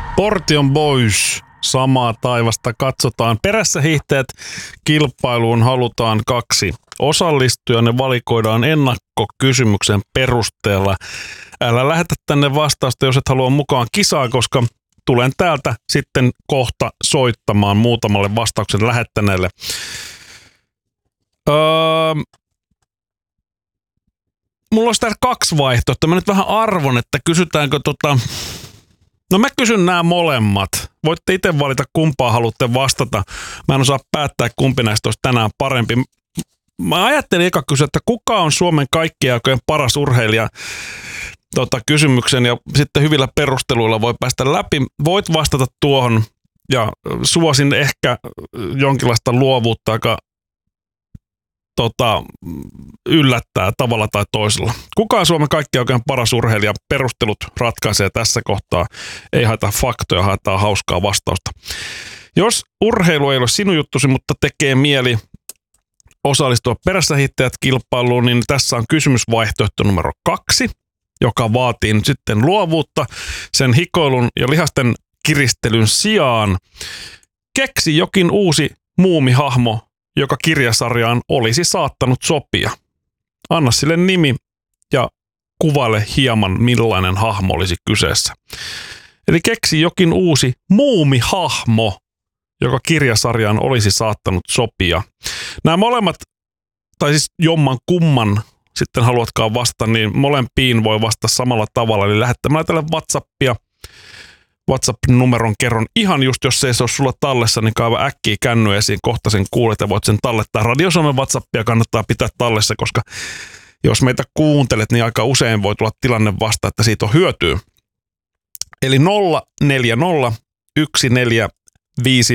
Portion Boys, samaa taivasta katsotaan. Perässä hiihtäjät kilpailuun halutaan 2 osallistujaa. Ne valikoidaan ennakkokysymyksen perusteella. Älä lähetä tänne vastausta, jos et halua mukaan kisaa, koska tulen täältä sitten kohta soittamaan muutamalle vastauksen lähettäneelle. Mulla olisi täällä 2 vaihtoehtoa. Mä nyt vähän arvon, että kysytäänkö No mä kysyn nämä molemmat. Voitte itse valita, kumpaa haluatte vastata. Mä en osaa päättää, kumpi näistä olisi tänään parempi. Mä ajattelin eka kysyä, että kuka on Suomen kaikkien aikojen paras urheilija kysymyksen, ja sitten hyvillä perusteluilla voi päästä läpi. Voit vastata tuohon, ja suosin ehkä jonkinlaista luovuutta, joka yllättää tavalla tai toisella. Kuka on Suomen kaikkien oikein paras urheilija? Perustelut ratkaisee tässä kohtaa. Ei haeta faktoja, haetaan hauskaa vastausta. Jos urheilu ei ole sinun juttusi, mutta tekee mieli osallistua perässä hiihtäjät kilpailuun, niin tässä on kysymysvaihtoehto numero 2, joka vaatii nyt sitten luovuutta sen hikoilun ja lihasten kiristelyn sijaan. Keksi jokin uusi muumihahmo, joka kirjasarjaan olisi saattanut sopia. Anna sille nimi ja kuvaile hieman, millainen hahmo olisi kyseessä. Eli keksi jokin uusi muumihahmo, joka kirjasarjaan olisi saattanut sopia. Nämä molemmat, tai siis jomman kumman sitten haluatkaan vastata, niin molempiin voi vastata samalla tavalla. Eli lähettämällä tälle WhatsAppia. WhatsApp-numeron kerron ihan just, jos se ei ole sulla tallessa, niin kaiva äkkiä känny esiin, kohta sen kuulet ja voit sen tallettaa. Radio Suomen WhatsAppia kannattaa pitää tallessa, koska jos meitä kuuntelet, niin aika usein voi tulla tilanne vasta, että siitä on hyötyä. Eli 040 145